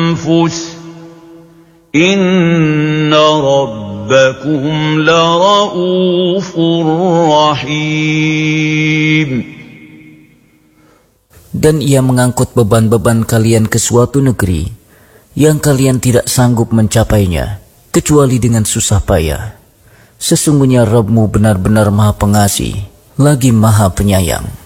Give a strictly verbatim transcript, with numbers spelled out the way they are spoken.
الأنفس إن ربكم لرؤوف رحيم. Dan ia mengangkut beban-beban kalian ke suatu negeri yang kalian tidak sanggup mencapainya kecuali dengan susah payah. Sesungguhnya Rabb-Mu benar-benar Maha Pengasih lagi Maha Penyayang.